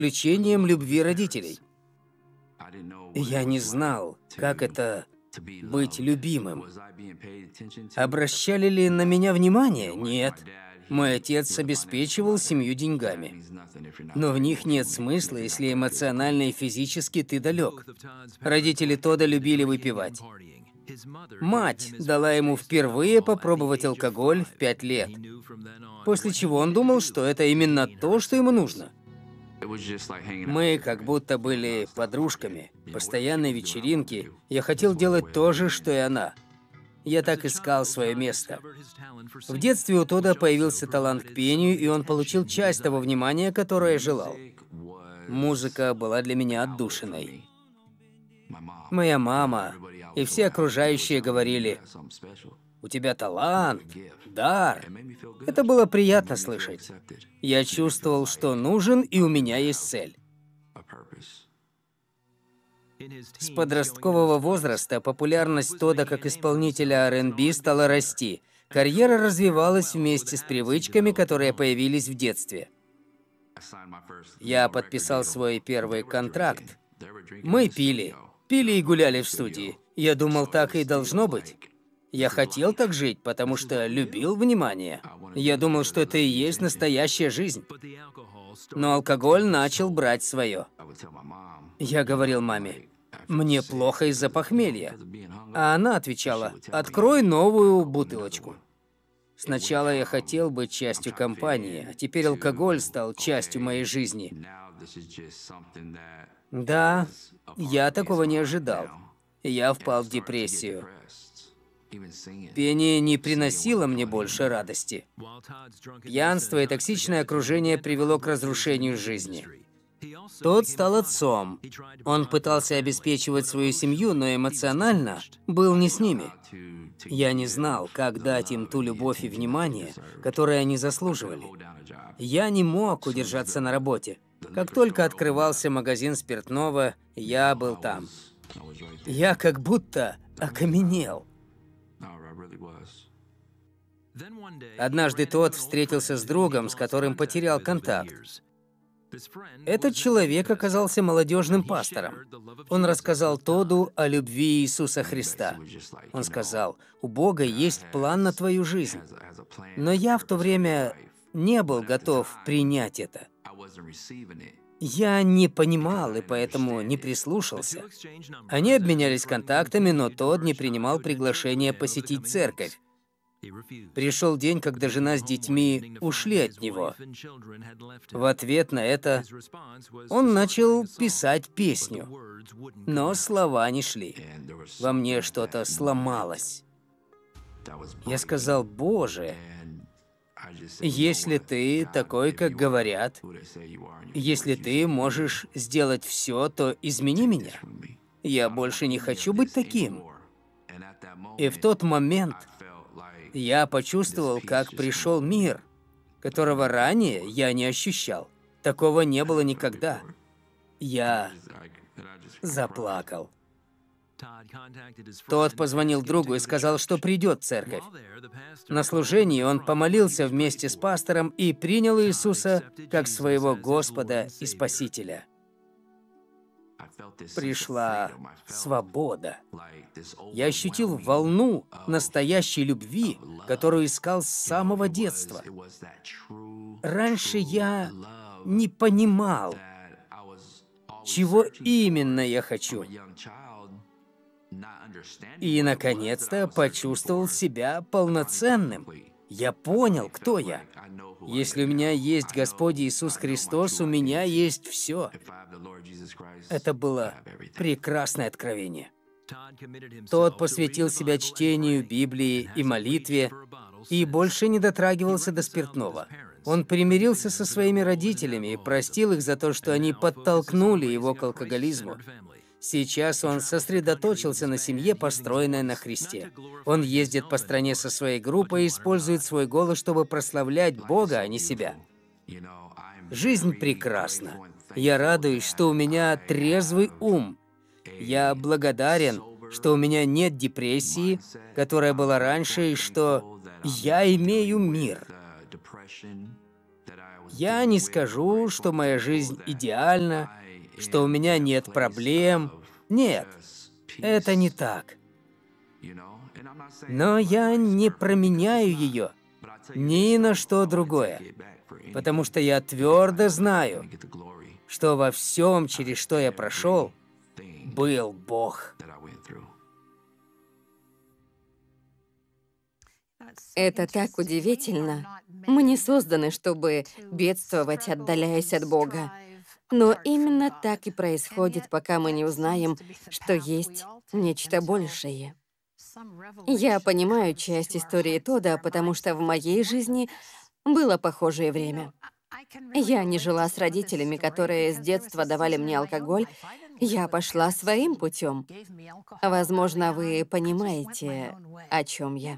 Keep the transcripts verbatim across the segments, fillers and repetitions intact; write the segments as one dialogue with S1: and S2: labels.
S1: включением любви родителей. Я не знал, как это быть любимым. Обращали ли на меня внимание? Нет. Мой отец обеспечивал семью деньгами. Но в них нет смысла, если эмоционально и физически ты далек. Родители Тодда любили выпивать. Мать дала ему впервые попробовать алкоголь в пять лет, после чего он думал, что это именно то, что ему нужно. Мы как будто были подружками, постоянные вечеринки. Я хотел делать то же, что и она. Я так искал свое место. В детстве у Тодда появился талант к пению, и он получил часть того внимания, которое желал. Музыка была для меня отдушиной. Моя мама и все окружающие говорили: «У тебя талант, дар». Это было приятно слышать. Я чувствовал, что нужен, и у меня есть цель. С подросткового возраста популярность Тодда как исполнителя ар энд би стала расти. Карьера развивалась вместе с привычками, которые появились в детстве. Я подписал свой первый контракт. Мы пили. Пили и гуляли в студии. Я думал, так и должно быть. Я хотел так жить, потому что любил внимание. Я думал, что это и есть настоящая жизнь. Но алкоголь начал брать свое. Я говорил маме: «Мне плохо из-за похмелья». А она отвечала: «Открой новую бутылочку». Сначала я хотел быть частью компании, а теперь алкоголь стал частью моей жизни. Да, я такого не ожидал. Я впал в депрессию. Пение не приносило мне больше радости. Пьянство и токсичное окружение привело к разрушению жизни. Тодд стал отцом. Он пытался обеспечивать свою семью, но эмоционально был не с ними. Я не знал, как дать им ту любовь и внимание, которые они заслуживали. Я не мог удержаться на работе. Как только открывался магазин спиртного, я был там. Я как будто окаменел. Однажды Тодд встретился с другом, с которым потерял контакт. Этот человек оказался молодежным пастором. Он рассказал Тодду о любви Иисуса Христа. Он сказал: «У Бога есть план на твою жизнь». Но я в то время не был готов принять это. Я не понимал и поэтому не прислушался. Они обменялись контактами, но Тодд не принимал приглашение посетить церковь. Пришел день, когда жена с детьми ушли от него. В ответ на это он начал писать песню, но слова не шли. Во мне что-то сломалось. Я сказал: «Боже, если ты такой, как говорят, если ты можешь сделать все, то измени меня. Я больше не хочу быть таким». И в тот момент я почувствовал, как пришел мир, которого ранее я не ощущал. Такого не было никогда. Я заплакал. Тодд позвонил другу и сказал, что придет в церковь. На служении он помолился вместе с пастором и принял Иисуса как своего Господа и Спасителя. Пришла свобода. Я ощутил волну настоящей любви, которую искал с самого детства. Раньше я не понимал, чего именно я хочу. И, наконец-то, почувствовал себя полноценным. Я понял, кто я. Если у меня есть Господь Иисус Христос, у меня есть все. Это было прекрасное откровение. Тодд посвятил себя чтению Библии и молитве, и больше не дотрагивался до спиртного. Он примирился со своими родителями и простил их за то, что они подтолкнули его к алкоголизму. Сейчас он сосредоточился на семье, построенной на Христе. Он ездит по стране со своей группой и использует свой голос, чтобы прославлять Бога, а не себя. Жизнь прекрасна. Я радуюсь, что у меня трезвый ум. Я благодарен, что у меня нет депрессии, которая была раньше, и что я имею мир. Я не скажу, что моя жизнь идеальна, что у меня нет проблем. Нет, это не так. Но я не променяю ее ни на что другое, потому что я твердо знаю, что во всем, через что я прошел, был Бог.
S2: Это так удивительно. Мы не созданы, чтобы бедствовать, отдаляясь от Бога. Но именно так и происходит, пока мы не узнаем, что есть нечто большее. Я понимаю часть истории Тода, потому что в моей жизни было похожее время. Я не жила с родителями, которые с детства давали мне алкоголь. Я пошла своим путем. Возможно, вы понимаете, о чем я.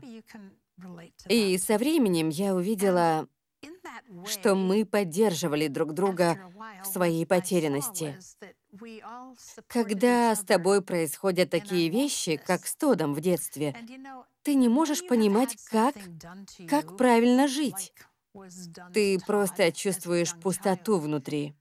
S2: И со временем я увидела, что мы поддерживали друг друга в своей потерянности. Когда с тобой происходят такие вещи, как с Тодом в детстве, ты не можешь понимать, как, как правильно жить. Ты просто чувствуешь пустоту внутри.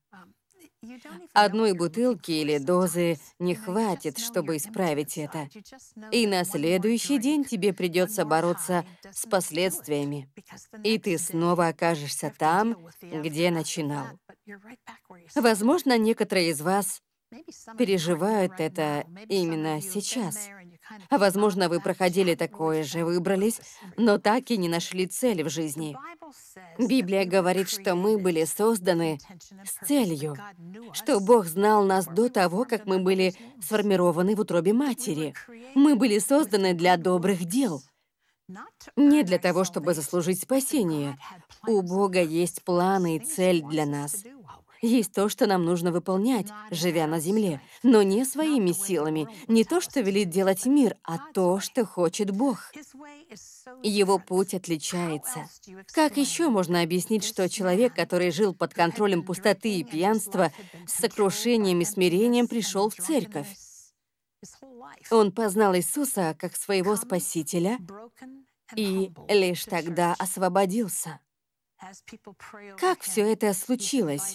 S2: Одной бутылки или дозы не хватит, чтобы исправить это. И на следующий день тебе придется бороться с последствиями. И ты снова окажешься там, где начинал. Возможно, некоторые из вас переживают это именно сейчас. А возможно, вы проходили такое же, выбрались, но так и не нашли цели в жизни. Библия говорит, что мы были созданы с целью, что Бог знал нас до того, как мы были сформированы в утробе матери. Мы были созданы для добрых дел, не для того, чтобы заслужить спасение. У Бога есть планы и цель для нас. Есть то, что нам нужно выполнять, живя на земле, но не своими силами, не то, что велит делать мир, а то, что хочет Бог. Его путь отличается. Как еще можно объяснить, что человек, который жил под контролем пустоты и пьянства, с сокрушением и смирением пришел в церковь? Он познал Иисуса как своего Спасителя и лишь тогда освободился. Как все это случилось?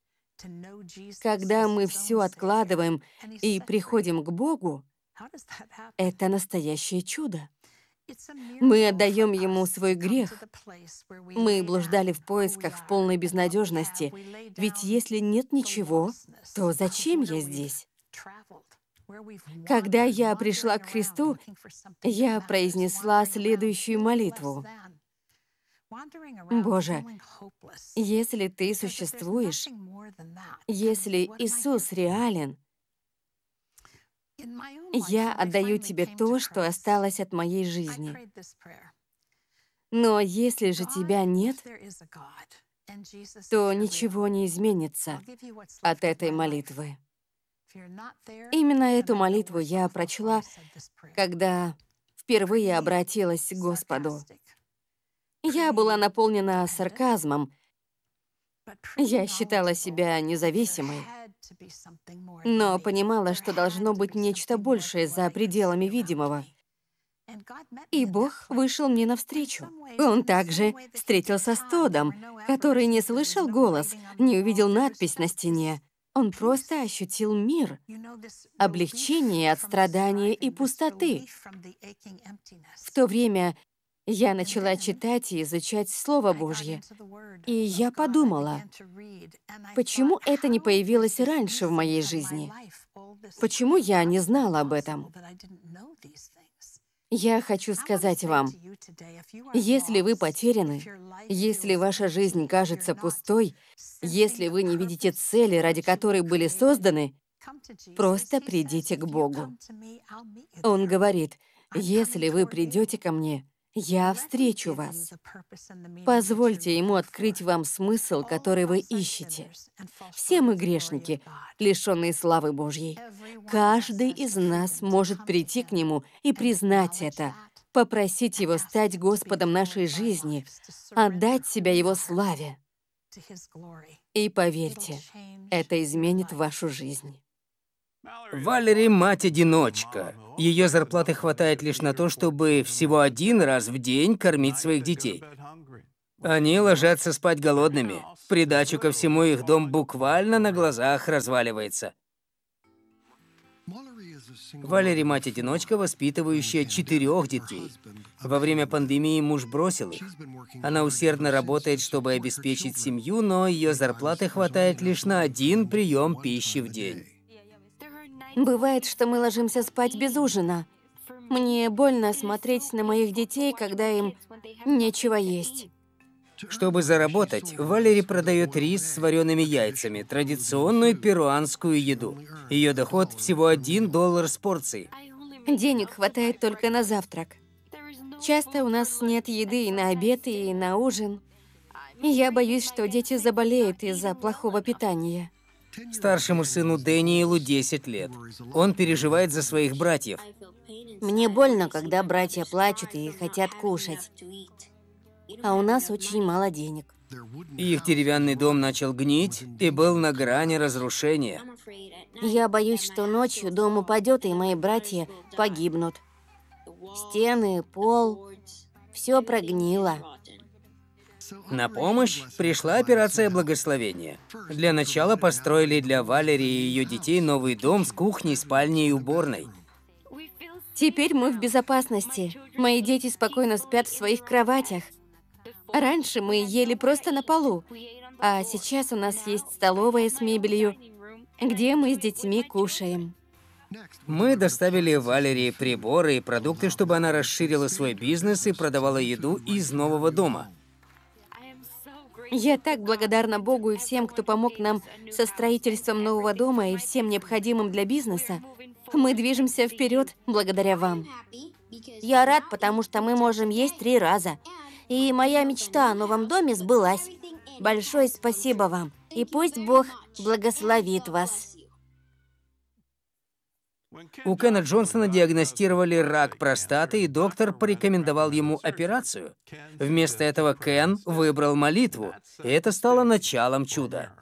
S2: Когда мы все откладываем и приходим к Богу, это настоящее чудо. Мы отдаем Ему свой грех. Мы блуждали в поисках в полной безнадежности. Ведь если нет ничего, то зачем я здесь? Когда я пришла к Христу, я произнесла следующую молитву. Боже, если Ты существуешь, если Иисус реален, я отдаю Тебе то, что осталось от моей жизни. Но если же Тебя нет, то ничего не изменится от этой молитвы. Именно эту молитву я прочла, когда впервые обратилась к Господу. Я была наполнена сарказмом. Я считала себя независимой, но понимала, что должно быть нечто большее за пределами видимого. И Бог вышел мне навстречу. Он также встретился с Тодом, который не слышал голос, не увидел надпись на стене. Он просто ощутил мир, облегчение от страдания и пустоты. В то время я начала читать и изучать Слово Божье, и я подумала, почему это не появилось раньше в моей жизни? Почему я не знала об этом? Я хочу сказать вам, если вы потеряны, если ваша жизнь кажется пустой, если вы не видите цели, ради которой были созданы, просто придите к Богу. Он говорит, если вы придете ко мне, я встречу вас. Позвольте Ему открыть вам смысл, который вы ищете. Все мы грешники, лишенные славы Божьей. Каждый из нас может прийти к Нему и признать это, попросить Его стать Господом нашей жизни, отдать себя Его славе. И поверьте, это изменит вашу жизнь.
S1: Валери — мать-одиночка. Ее зарплаты хватает лишь на то, чтобы всего один раз в день кормить своих детей. Они ложатся спать голодными. В придачу ко всему их дом буквально на глазах разваливается. Валери – мать-одиночка, воспитывающая четырех детей. Во время пандемии муж бросил их. Она усердно работает, чтобы обеспечить семью, но ее зарплаты хватает лишь на один прием пищи в день.
S2: Бывает, что мы ложимся спать без ужина. Мне больно смотреть на моих детей, когда им нечего есть.
S1: Чтобы заработать, Валери продает рис с вареными яйцами, традиционную перуанскую еду. Ее доход всего один доллар с порции.
S2: Денег хватает только на завтрак. Часто у нас нет еды и на обед, и на ужин. Я боюсь, что дети заболеют из-за плохого питания.
S1: Старшему сыну Дэниелу десять лет. Он переживает за своих братьев.
S2: Мне больно, когда братья плачут и хотят кушать. А у нас очень мало денег.
S1: Их деревянный дом начал гнить и был на грани разрушения.
S2: Я боюсь, что ночью дом упадет, и мои братья погибнут. Стены, пол, все прогнило.
S1: На помощь пришла операция благословения. Для начала построили для Валери и ее детей новый дом с кухней, спальней и уборной.
S2: Теперь мы в безопасности. Мои дети спокойно спят в своих кроватях. Раньше мы ели просто на полу, а сейчас у нас есть столовая с мебелью, где мы с детьми кушаем.
S1: Мы доставили Валерии приборы и продукты, чтобы она расширила свой бизнес и продавала еду из нового дома.
S2: Я так благодарна Богу и всем, кто помог нам со строительством нового дома и всем необходимым для бизнеса. Мы движемся вперед благодаря вам. Я рад, потому что мы можем есть три раза. И моя мечта о новом доме сбылась. Большое спасибо вам. И пусть Бог благословит вас.
S1: У Кена Джонсона диагностировали рак простаты, и доктор порекомендовал ему операцию. Вместо этого Кен выбрал молитву, и это стало началом чуда.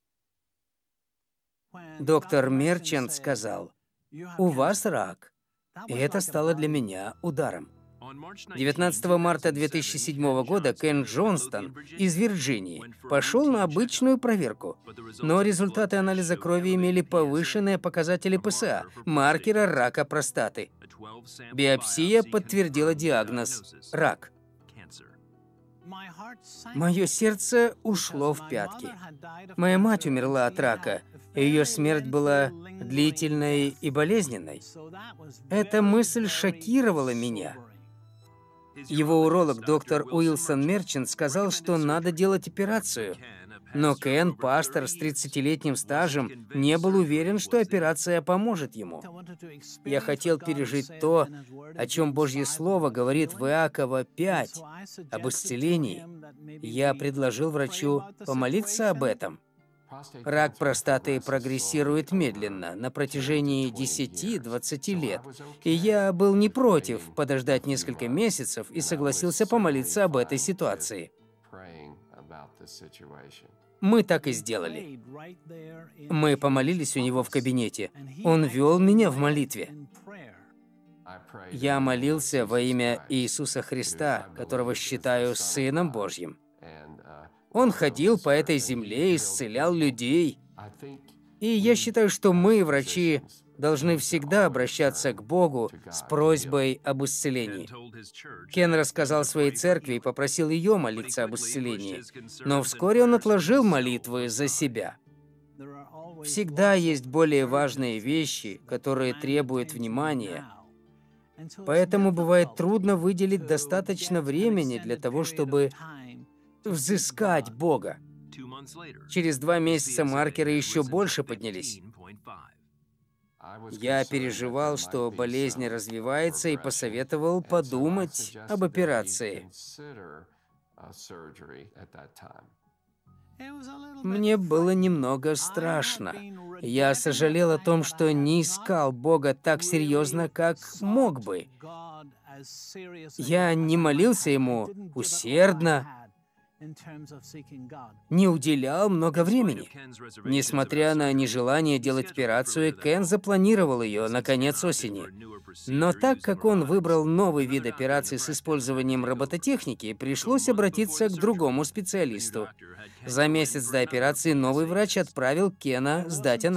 S1: Доктор Мерчант сказал: «У вас рак». И это стало для меня ударом. девятнадцатого марта две тысячи седьмого года Кен Джонстон из Вирджинии пошел на обычную проверку, но результаты анализа крови имели повышенные показатели ПСА, маркера рака простаты. Биопсия подтвердила диагноз – рак. Мое сердце ушло в пятки. Моя мать умерла от рака, и ее смерть была длительной и болезненной. Эта мысль шокировала меня. Его уролог, доктор Уилсон Мерчант, сказал, что надо делать операцию. Но Кен, пастор с тридцатилетним стажем, не был уверен, что операция поможет ему. Я хотел пережить то, о чем Божье Слово говорит в Иакова пять, об исцелении. Я предложил врачу помолиться об этом. Рак простаты прогрессирует медленно, на протяжении десяти-двадцати лет. И я был не против подождать несколько месяцев и согласился помолиться об этой ситуации. Мы так и сделали. Мы помолились у него в кабинете. Он вел меня в молитве. Я молился во имя Иисуса Христа, которого считаю Сыном Божьим. Он ходил по этой земле и исцелял людей. И я считаю, что мы, врачи, должны всегда обращаться к Богу с просьбой об исцелении. Кен рассказал своей церкви и попросил ее молиться об исцелении, но вскоре он отложил молитвы за себя. Всегда есть более важные вещи, которые требуют внимания. Поэтому бывает трудно выделить достаточно времени для того, чтобы взыскать Бога. Через два месяца маркеры еще больше поднялись. Я переживал, что болезнь развивается, и посоветовал подумать об операции. Мне было немного страшно. Я сожалел о том, что не искал Бога так серьезно, как мог бы. Я не молился Ему усердно, не уделял много времени. Несмотря на нежелание делать операцию, Кен запланировал ее на конец осени. Но так как он выбрал новый вид операции с использованием робототехники, пришлось обратиться к другому специалисту. За месяц до операции новый врач отправил Кена сдать анализ.